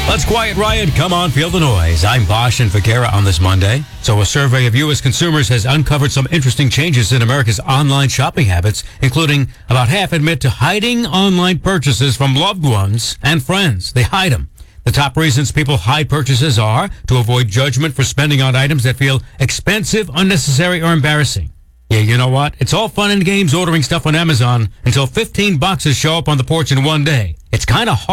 Let's quiet riot. Come on, feel the noise. I'm Bosch and Vaquera on this Monday. So a survey of U.S. consumers has uncovered some interesting changes in America's online shopping habits, including about half admit to hiding online purchases from loved ones and friends. They hide them. The top reasons people hide purchases are to avoid judgment for spending on items that feel expensive, unnecessary, or embarrassing. Yeah, you know what? It's all fun and games ordering stuff on Amazon until 15 boxes show up on the porch in one day. It's kind of hard.